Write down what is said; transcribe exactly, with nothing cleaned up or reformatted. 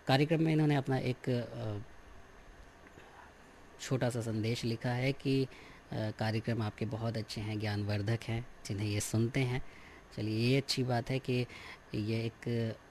कार्यक्रम में इन्होंने अपना एक अ, छोटा सा संदेश लिखा है कि अ, कार्यक्रम आपके बहुत अच्छे हैं, ज्ञानवर्धक हैं, जिन्हें ये सुनते हैं। चलिए, ये अच्छी बात है कि ये एक